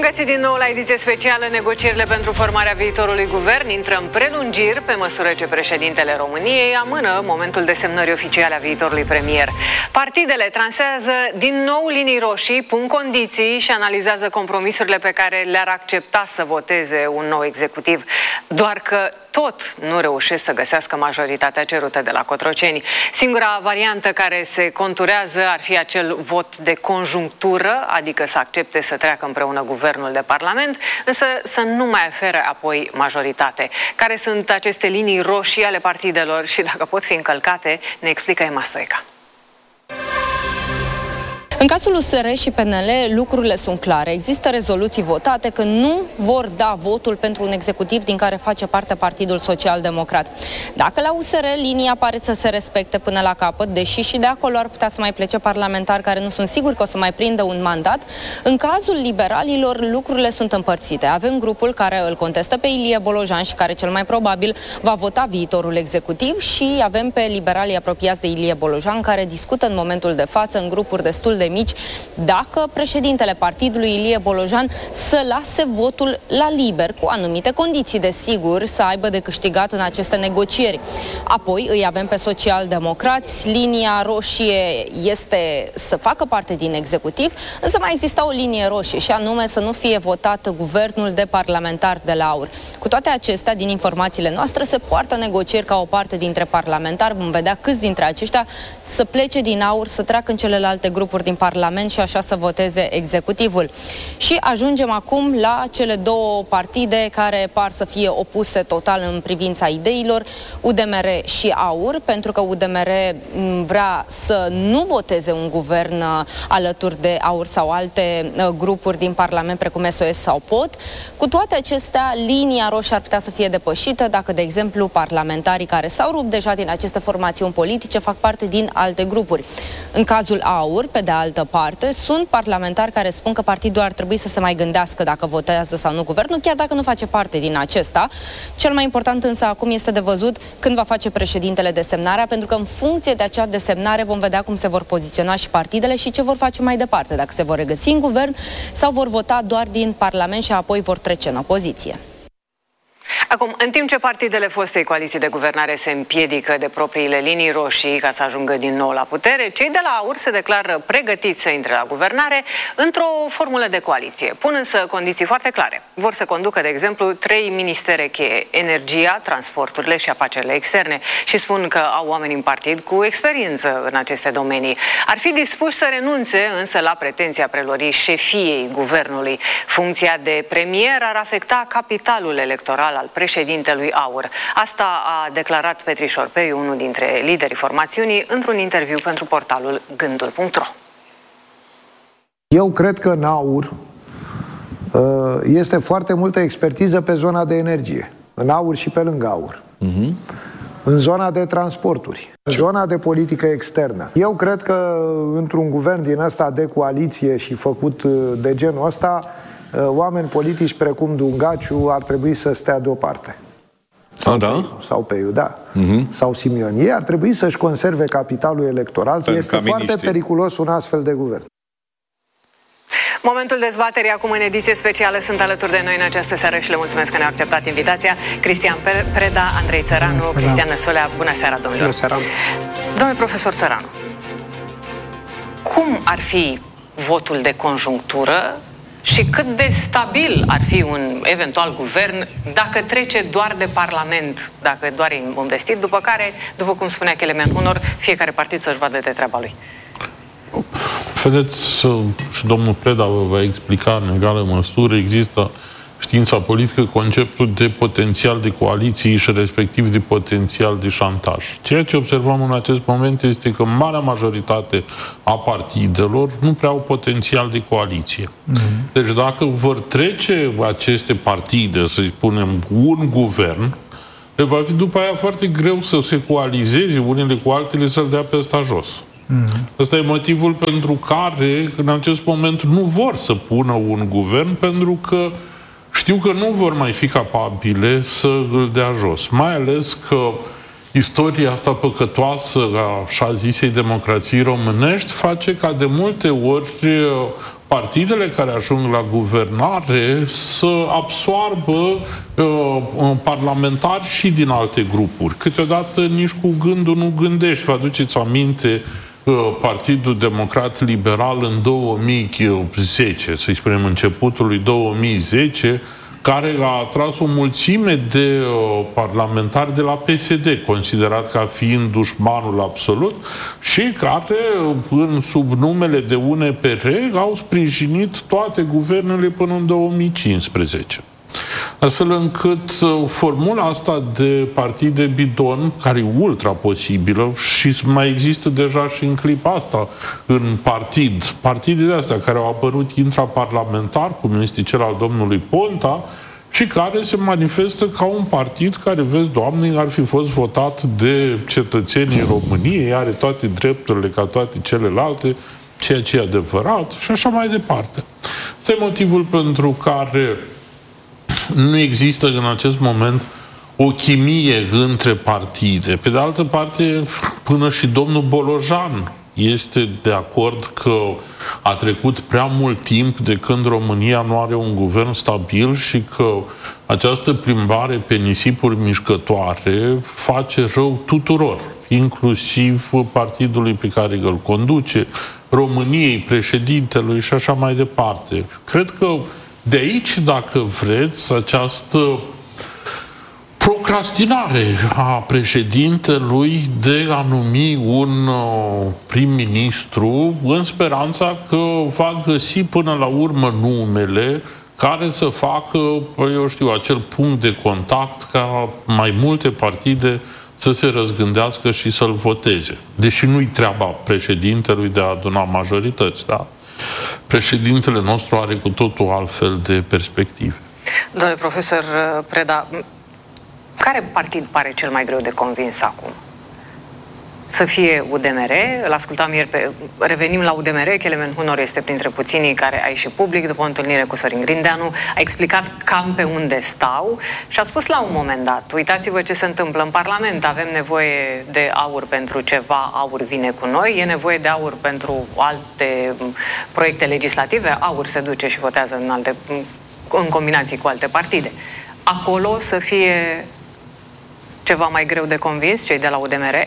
Bun găsit din nou la ediție specială. Negocierile pentru formarea viitorului guvern intră în prelungiri pe măsură ce președintele României amână momentul desemnării oficiale a viitorului premier. Partidele transează din nou linii roșii, pun condiții și analizează compromisurile pe care le-ar accepta să voteze un nou executiv. Doar că tot nu reușesc să găsească majoritatea cerută de la Cotroceni. Singura variantă care se conturează ar fi acel vot de conjunctură, adică să accepte să treacă împreună guvernul de parlament, însă să nu mai ofere apoi majoritate. Care sunt aceste linii roșii ale partidelor și dacă pot fi încălcate, ne explică Emma Stoica. În cazul USR și PNL, lucrurile sunt clare. Există rezoluții votate că nu vor da votul pentru un executiv din care face parte Partidul Social-Democrat. Dacă la USR linia pare să se respecte până la capăt, deși și de acolo ar putea să mai plece parlamentari care nu sunt siguri că o să mai prindă un mandat, în cazul liberalilor lucrurile sunt împărțite. Avem grupul care îl contestă pe Ilie Bolojan și care cel mai probabil va vota viitorul executiv și avem pe liberalii apropiați de Ilie Bolojan care discută în momentul de față în grupuri destul de mici dacă președintele partidului Ilie Bolojan să lase votul la liber, cu anumite condiții, desigur, să aibă de câștigat în aceste negocieri. Apoi îi avem pe social-democrați, linia roșie este să facă parte din executiv, însă mai exista o linie roșie și anume să nu fie votat guvernul de parlamentari de la AUR. Cu toate acestea, din informațiile noastre, se poartă negocieri ca o parte dintre parlamentari, vom vedea câți dintre aceștia să plece din AUR, să treacă în celelalte grupuri din Parlament și așa să voteze executivul. Și ajungem acum la cele două partide care par să fie opuse total în privința ideilor, UDMR și AUR, pentru că UDMR vrea să nu voteze un guvern alături de AUR sau alte grupuri din Parlament, precum SOS sau POT. Cu toate acestea, linia roșie ar putea să fie depășită dacă, de exemplu, parlamentarii care s-au rupt deja din aceste formațiuni politice fac parte din alte grupuri. În cazul AUR, pe de altă parte, sunt parlamentari care spun că partidul ar trebui să se mai gândească dacă votează sau nu guvernul, chiar dacă nu face parte din acesta. Cel mai important însă acum este de văzut când va face președintele desemnarea, pentru că în funcție de acea desemnare vom vedea cum se vor poziționa și partidele și ce vor face mai departe, dacă se vor regăsi în guvern sau vor vota doar din Parlament și apoi vor trece în opoziție. Acum, în timp ce partidele fostei coaliții de guvernare se împiedică de propriile linii roșii ca să ajungă din nou la putere, cei de la AUR se declară pregătiți să intre la guvernare într-o formulă de coaliție. Pun însă condiții foarte clare. Vor să conducă, de exemplu, 3 ministere cheie: energia, transporturile și afacerile externe. Și spun că au oameni în partid cu experiență în aceste domenii. Ar fi dispuși să renunțe însă la pretenția preluării șefiei guvernului. Funcția de premier ar afecta capitalul electoral al președintelui AUR. Asta a declarat Petrișor Peiu, unul dintre liderii formațiunii, într-un interviu pentru portalul Gândul.ro. Eu cred că în AUR este foarte multă expertiză pe zona de energie. În AUR și pe lângă AUR. În zona de transporturi, în zona de politică externă. Eu cred că într-un guvern din ăsta de coaliție și făcut de genul ăsta, oameni politici precum Dungaciu ar trebui să stea deoparte. Sau Peiu, da. Sau Simion. Ei ar trebui să-și conserve capitalul electoral. Este foarte periculos un astfel de guvern. Momentul dezbaterii acum în ediție specială. Sunt alături de noi în această seară și le mulțumesc că ne-au acceptat invitația Cristian Preda, Andrei Țăranu, Cristian Năsolea. Bună seara, domnilor! Bună seara! Domnule profesor Țăranu, cum ar fi votul de conjunctură și cât de stabil ar fi un eventual guvern dacă trece doar de Parlament, dacă doar e investit, după care, după cum spunea Kelemen Hunor, fiecare partid să-și vadă de treaba lui? Vedeți, și domnul Preda vă va explica în egală măsură, există știința politică conceptul de potențial de coaliții și respectiv de potențial de șantaj. Ceea ce observăm în acest moment este că marea majoritate a partidelor nu prea au potențial de coaliție. Deci dacă vor trece aceste partide, să spunem, un guvern, le va fi după aia foarte greu să se coalizeze unele cu altele, să-l dea pe ăsta jos. Ăsta e motivul pentru care în acest moment nu vor să pună un guvern, pentru că știu că nu vor mai fi capabile să îl dea jos. Mai ales că istoria asta păcătoasă a așa zisei democrații românești face ca de multe ori partidele care ajung la guvernare să absoarbă parlamentari și din alte grupuri. Câteodată nici cu gândul nu gândești. Vă aduceți aminte Partidul Democrat Liberal în 2010, să-i spunem începutul lui 2010, care a atras o mulțime de parlamentari de la PSD, considerat ca fiind dușmanul absolut, și care, sub numele de UNPR, au sprijinit toate guvernele până în 2015. Astfel încât formula asta de partide bidon, care e ultra posibilă și mai există deja și în clipa asta în partidele astea care au apărut intraparlamentar, cum este cel al domnului Ponta, și care se manifestă ca un partid care, vezi, Doamne, ar fi fost votat de cetățenii României, are toate drepturile ca toate celelalte, ceea ce e adevărat, și așa mai departe. Asta e motivul pentru care nu există în acest moment o chimie între partide. Pe de altă parte, până și domnul Bolojan este de acord că a trecut prea mult timp de când România nu are un guvern stabil și că această plimbare pe nisipuri mișcătoare face rău tuturor, inclusiv partidului pe care îl conduce, României, președintelui și așa mai departe. Cred că de aici, dacă vreți, această procrastinare a președintelui de a numi un prim-ministru în speranța că va găsi până la urmă numele care să facă, eu știu, acel punct de contact ca mai multe partide să se răzgândească și să-l voteze. Deși nu-i treaba președintelui de a aduna majorități, da? Președintele nostru are cu totul altfel de perspective. Domnule profesor Preda, care partid pare cel mai greu de convins acum? Să fie UDMR, îl ascultam ieri revenim la UDMR, Kelemen Hunor este printre puținii care a ieșit public după o întâlnire cu Sorin Grindeanu, a explicat cam pe unde stau și a spus la un moment dat, uitați-vă ce se întâmplă în Parlament, avem nevoie de aur pentru ceva, aur vine cu noi, e nevoie de aur pentru alte proiecte legislative, aur se duce și votează în combinații cu alte partide. Acolo să fie ceva mai greu de convins cei de la UDMR?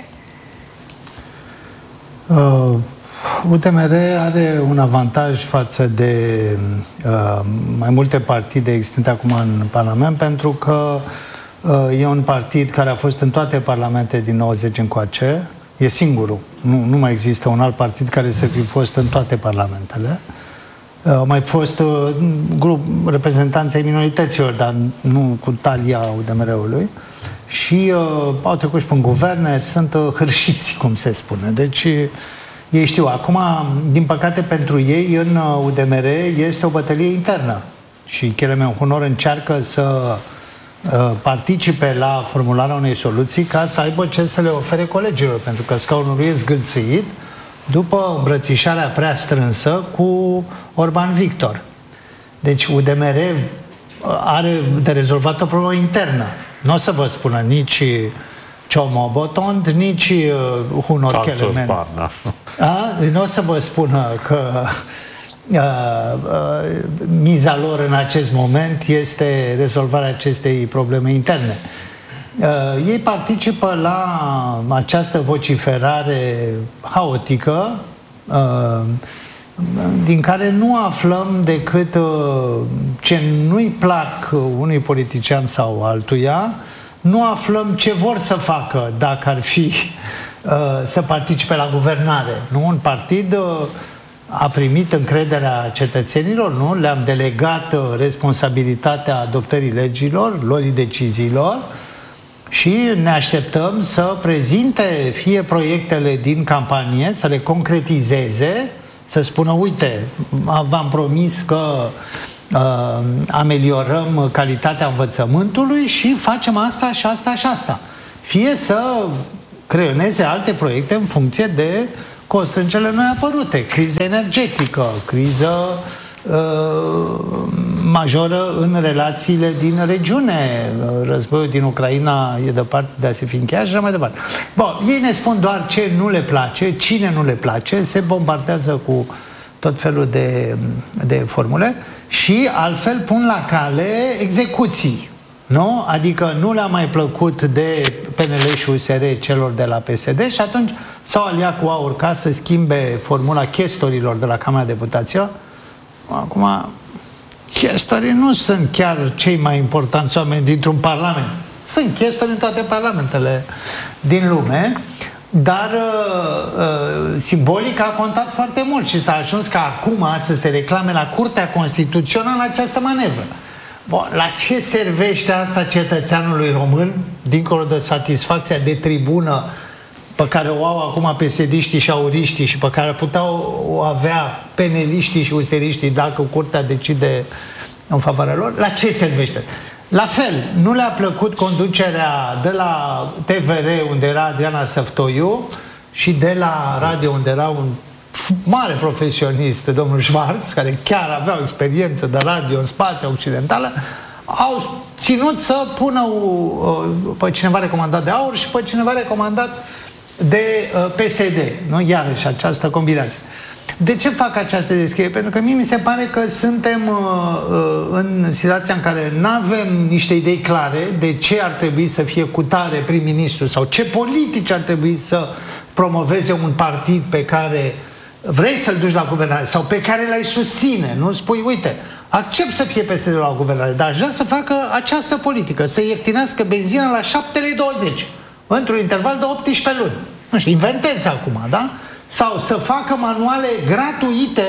UDMR are un avantaj față de mai multe partide existente acum în Parlament, pentru că e un partid care a fost în toate parlamente din 90 încoace. E singurul. Nu mai există un alt partid care să fi fost în toate parlamentele. Au mai fost reprezentanții minorităților, dar nu cu talia UDMR-ului. Și au trecut și prin guverne, sunt hârșiți, cum se spune. Deci ei știu. Acum, din păcate pentru ei, în UDMR este o bătălie internă. Și Kelemen Hunor încearcă să participe la formularea unei soluții ca să aibă ce să le ofere colegilor, pentru că scaunul lui e zgâlțit după îmbrățișarea prea strânsă cu Orban Victor. Deci UDMR are de rezolvat o problemă internă. Nu o să vă spună nici Ciomo Botond, nici Hunor Kelemen. Nu o să vă spună că miza lor în acest moment este rezolvarea acestei probleme interne. Ei participă la această vociferare haotică din care nu aflăm decât ce nu-i plac unui politician sau altuia, nu aflăm ce vor să facă dacă ar fi să participe la guvernare. Nu? Un partid a primit încrederea cetățenilor, nu? Le-am delegat responsabilitatea adoptării legilor, luării deciziilor și ne așteptăm să prezinte fie proiectele din campanie, să le concretizeze, să spună, uite, v-am promis că ameliorăm calitatea învățământului și facem asta și asta și asta. Fie să creioneze alte proiecte în funcție de constrângerile noi apărute. Criză energetică, criză majoră în relațiile din regiune. Războiul din Ucraina e departe de a se fi încheiat și așa mai departe. Bun, ei ne spun doar ce nu le place, cine nu le place, se bombardează cu tot felul de formule și altfel pun la cale execuții. Nu? Adică nu le-a mai plăcut de PNL și USR celor de la PSD și atunci s-au aliat cu AUR ca să schimbe formula chestorilor de la Camera Deputaților. Acum, chestorii nu sunt chiar cei mai importanți oameni dintr-un parlament. Sunt chestori în toate parlamentele din lume, dar simbolic a contat foarte mult și s-a ajuns ca acum să se reclame la Curtea Constituțională această manevră. Bun, la ce servește asta cetățeanului român, dincolo de satisfacția de tribună pe care o au acum PSD-știi și auriștii și pe care puteau o avea peneliștii și useriștii dacă Curtea decide în favoarea lor? La ce servește? La fel, nu le-a plăcut conducerea de la TVR, unde era Adriana Săftoiu, și de la radio, unde era un mare profesionist, domnul Schwarz, care chiar avea o experiență de radio în spate, occidentală. Au ținut să pună pe cineva recomandat de AUR și pe cineva recomandat de PSD. Nu? Iarăși această combinație. De ce fac această descriere? Pentru că mie mi se pare că suntem în situația în care nu avem niște idei clare de ce ar trebui să fie cutare prim-ministru sau ce politici ar trebui să promoveze un partid pe care vrei să-l duci la guvernare sau pe care l-ai susține. Nu spui, uite, accept să fie PSD la guvernare, dar aș vrea să facă această politică, să ieftinească benzina la 7,20 lei într-un interval de 18 luni. Nu știu, inventez acum, da? Sau să facă manuale gratuite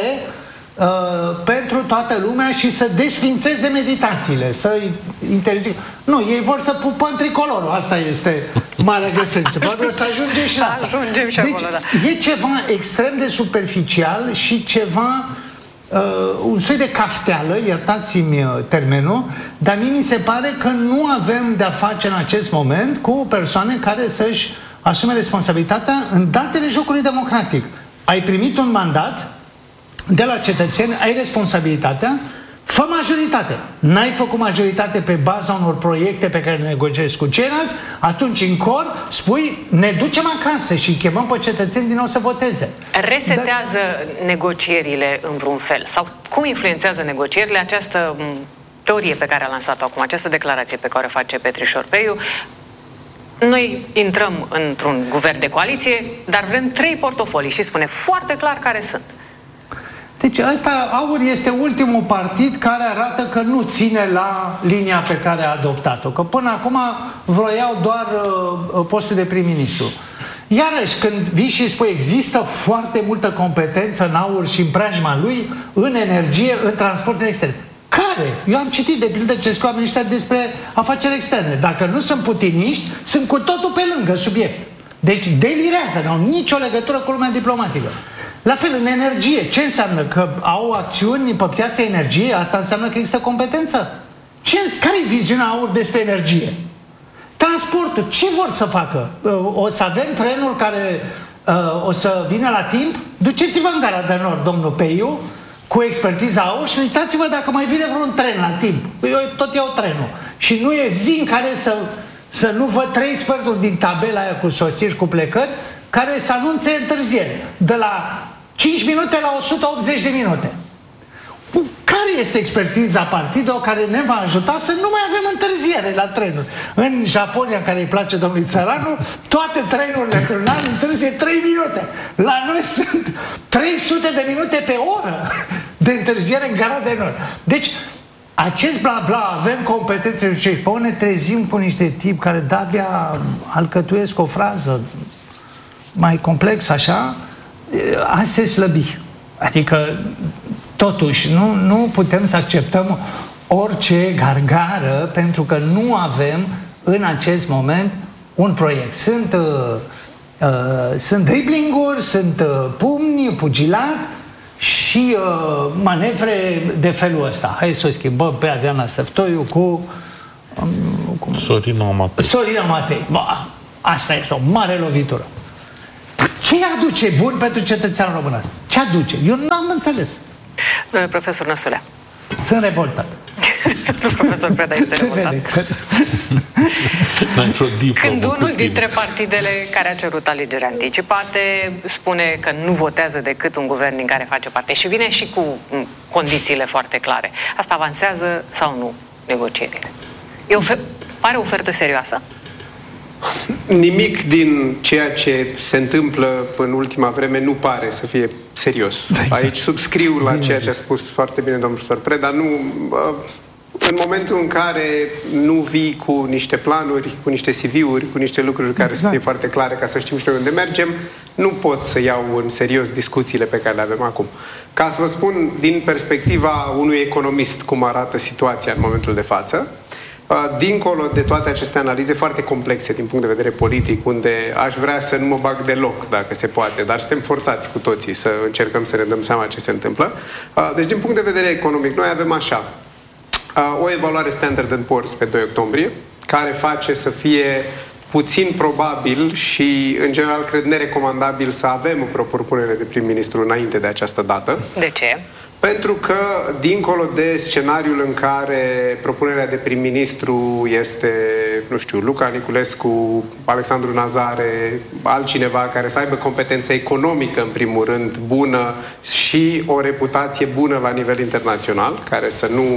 pentru toată lumea și să desfințeze meditațiile, să interzică. Nu, ei vor să pupăm tricolorul. Asta este marea găsență. Probabil o să ajungem și la asta. Ajungem și acolo, da. E ceva extrem de superficial și ceva un soi de cafteală, iertați-mi termenul, dar mie mi se pare că nu avem de-a face în acest moment cu persoane care să-și asume responsabilitatea în datele jocului democratic. Ai primit un mandat de la cetățeni, ai responsabilitatea, fă majoritate. N-ai făcut majoritate pe baza unor proiecte pe care le negociezi cu ceilalți, atunci în cor spui, ne ducem acasă și chemăm pe cetățeni din nou să voteze. Resetează negocierile în vreun fel? Sau cum influențează negocierile această teorie pe care a lansat-o acum, această declarație pe care o face Petrișor Peiu? Noi intrăm într-un guvern de coaliție, dar vrem 3 portofolii și spune foarte clar care sunt. Deci ăsta, AUR este ultimul partid care arată că nu ține la linia pe care a adoptat-o. Că până acum vroiau doar postul de prim-ministru. Iarăși, când vii și spui, există foarte multă competență în AUR și în preajma lui, în energie, în transport extern. Care? Eu am citit de pildă ce scriu oamenii ăștia despre afaceri externe. Dacă nu sunt putiniști, sunt cu totul pe lângă subiect. Deci delirează, nu au nicio legătură cu lumea diplomatică. La fel, în energie, ce înseamnă? Că au acțiuni pe piața energiei? Asta înseamnă că există competență? Care e viziunea AUR despre energie? Transportul, ce vor să facă? O să avem trenul care o să vină la timp? Duceți-vă în Gara de Nord, domnul Peiu, cu expertiza AUR și uitați-vă dacă mai vine vreun tren la timp. Eu tot iau trenul. Și nu e zi în care să nu văd 3 sferturi din tabela aia cu sosiri și cu plecări care să anunțe întârzieri. De la 5 minute la 180 de minute. Care este expertiza partidului care ne va ajuta să nu mai avem întârziere la trenuri? În Japonia, care îi place domnului Țăranu, toate trenurile într-un an întârzie 3 minute. La noi sunt 300 de minute pe oră de întârziere în Gara de Nord. Deci, acest bla bla, avem competențe și pe ne trezim cu niște tipi care de-abia alcătuiesc o frază mai complexă așa, a se slăbi. Adică totuși nu putem să acceptăm orice gargară pentru că nu avem în acest moment un proiect. Sunt driblinguri, sunt pumni, pugilat și manevre de felul ăsta. Hai să o schimbăm pe Adriana Săftoiu cu Sorina Matei. Sorina Matei. Asta este o mare lovitură. Ce aduce bun pentru cetățeanul român? Ce aduce? Eu nu am înțeles. Domnule profesor Năsulea. Sunt revoltat. Profesor Preda este revoltat. Când unul dintre partidele care a cerut alegeri anticipate spune că nu votează decât un guvern din care face parte și vine și cu condițiile foarte clare. Asta avansează sau nu negocierile? Pare o ofertă serioasă? Nimic din ceea ce se întâmplă în ultima vreme nu pare să fie serios. Exact. Aici subscriu la ceea ce a spus foarte bine domnul profesor Preda. În momentul în care nu vii cu niște planuri, cu niște CV-uri, cu niște lucruri care să fie foarte clare ca să știm și noi unde mergem, nu pot să iau în serios discuțiile pe care le avem acum. Ca să vă spun din perspectiva unui economist cum arată situația în momentul de față, dincolo de toate aceste analize foarte complexe din punct de vedere politic, unde aș vrea să nu mă bag deloc, dacă se poate, dar suntem forțați cu toții să încercăm să ne dăm seama ce se întâmplă. Deci, din punct de vedere economic, noi avem așa, o evaluare Standard & Poor's pe 2 octombrie, care face să fie puțin probabil și, în general, cred nerecomandabil să avem vreo propunere de prim-ministru înainte de această dată. De ce? Pentru că, dincolo de scenariul în care propunerea de prim-ministru este, nu știu, Luca Niculescu, Alexandru Nazare, altcineva care să aibă competență economică, în primul rând, bună și o reputație bună la nivel internațional, care să nu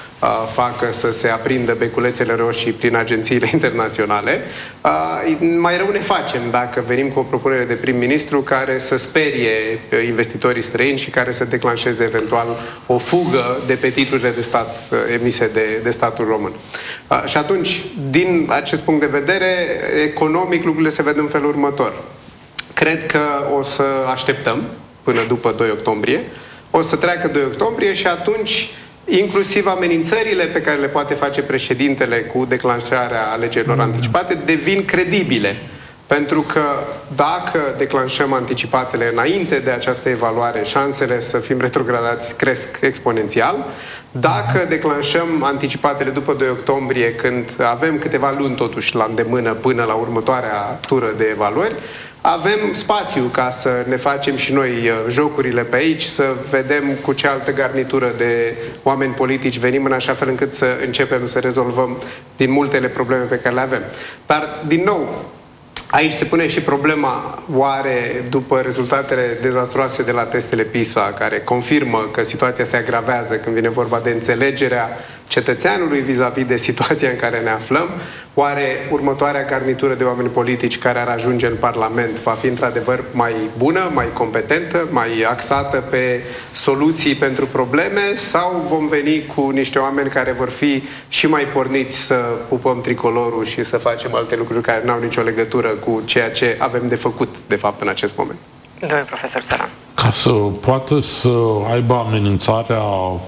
facă să se aprindă beculețele roșii prin agențiile internaționale. Mai rău ne facem dacă venim cu o propunere de prim-ministru care să sperie investitorii străini și care să declanșeze eventual o fugă de pe titlurile de stat emise de statul român. Și atunci, din acest punct de vedere, economic lucrurile se ved în felul următor. Cred că o să așteptăm până după 2 octombrie, o să treacă 2 octombrie și atunci inclusiv amenințările pe care le poate face președintele cu declanșarea alegerilor anticipate devin credibile. Pentru că dacă declanșăm anticipatele înainte de această evaluare, șansele să fim retrogradați cresc exponențial. Dacă declanșăm anticipatele după 2 octombrie, când avem câteva luni totuși la îndemână până la următoarea tură de evaluări, avem spațiu ca să ne facem și noi jocurile pe aici, să vedem cu ce altă garnitură de oameni politici venim în așa fel încât să începem să rezolvăm din multele probleme pe care le avem. Dar, din nou, aici se pune și problema, oare după rezultatele dezastruoase de la testele PISA, care confirmă că situația se agravează când vine vorba de înțelegerea cetățeanului vis-a-vis de situația în care ne aflăm, oare următoarea garnitură de oameni politici care ar ajunge în Parlament va fi într-adevăr mai bună, mai competentă, mai axată pe soluții pentru probleme, sau vom veni cu niște oameni care vor fi și mai porniți să pupăm tricolorul și să facem alte lucruri care nu au nicio legătură cu ceea ce avem de făcut, de fapt, în acest moment? Domnule profesor Țăran. Ca să poată să aibă amenințarea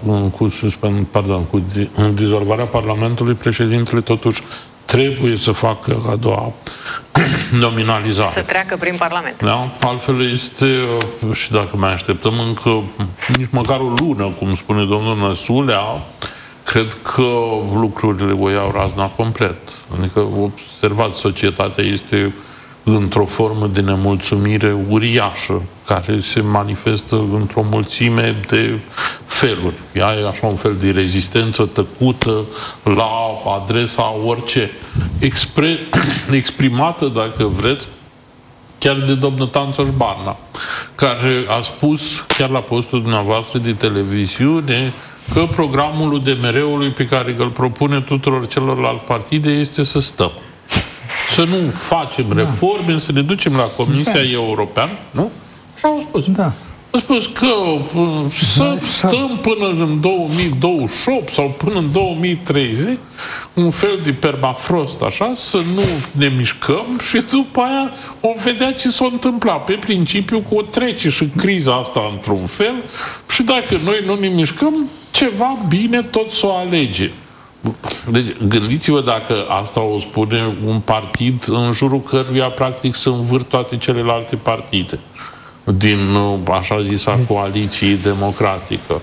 cu dizolvarea Parlamentului, președintele totuși trebuie să facă a doua nominalizare. Să treacă prin Parlament. Da? Altfel este, și dacă mai așteptăm încă nici măcar o lună, cum spune domnul Năsulea, cred că lucrurile o iau razna complet. Adică, observați, societatea este într-o formă de nemulțumire uriașă, care se manifestă într-o mulțime de feluri. Ea e așa un fel de rezistență tăcută la adresa orice. Exprimată, dacă vreți, chiar de domnul Tanțoș Barna, care a spus, chiar la postul dumneavoastră de televiziune, că programul UDMR-ului pe care îl propune tuturor celorlalți partide este să stăm. Să nu facem reforme, să ne ducem la Comisia Europeană, nu? Și au spus. Da. Au spus că să stăm până în 2028 sau până în 2030, un fel de permafrost, așa, să nu ne mișcăm și după aia vom vedea ce s-a întâmplat. Pe principiu că o trece și criza asta într-un fel și dacă noi nu ne mișcăm, ceva bine tot s-o alege. Deci, gândiți-vă dacă asta o spune un partid în jurul căruia practic se învârt toate celelalte partide din așa zisa coaliție democratică.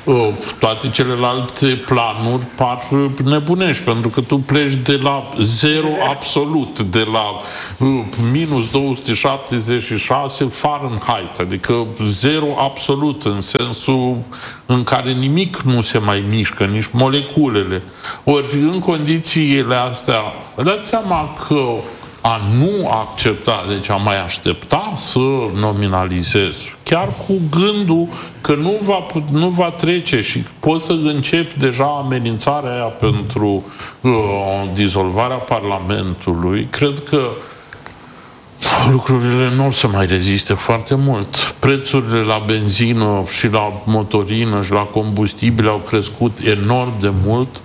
toate celelalte planuri par nebunești, pentru că tu pleci de la zero absolut, de la minus 276 Fahrenheit, adică zero absolut, în sensul în care nimic nu se mai mișcă, nici moleculele. Ori în condițiile astea, vă dați seama că a nu accepta, deci a mai aștepta să nominalizezi, chiar cu gândul că nu va trece și poți să începi deja amenințarea aia pentru dizolvarea Parlamentului, cred că lucrurile nu o să mai reziste foarte mult. Prețurile la benzină și la motorină și la combustibile au crescut enorm de mult.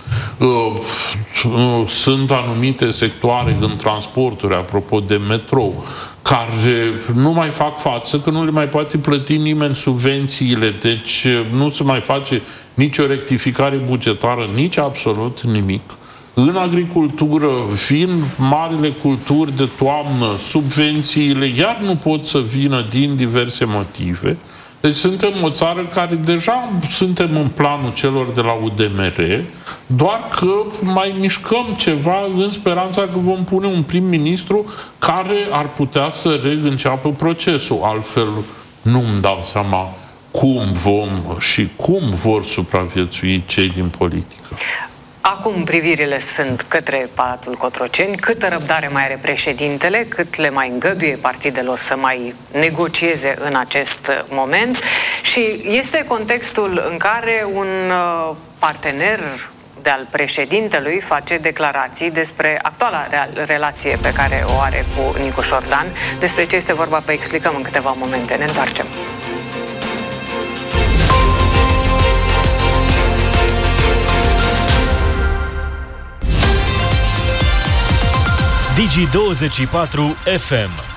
Sunt anumite sectoare în transporturi, apropo de metrou, care nu mai fac față, că nu le mai poate plăti nimeni subvențiile, deci nu se mai face nicio rectificare bugetară, nici absolut nimic. În agricultură vin marile culturi de toamnă, subvențiile iar nu pot să vină din diverse motive. Deci suntem o țară care deja suntem în planul celor de la UDMR, doar că mai mișcăm ceva în speranța că vom pune un prim-ministru care ar putea să reînceapă procesul. Altfel nu-mi dau seama cum vor supraviețui cei din politică. Acum privirile sunt către Palatul Cotroceni. Câtă răbdare mai are președintele, cât le mai îngăduie partidelor să mai negocieze în acest moment. Și este contextul în care un partener de-al președintelui face declarații despre actuala relație pe care o are cu Nicu Șordan. Despre ce este vorba, pe explicăm în câteva momente. Ne întoarcem. Digi24 FM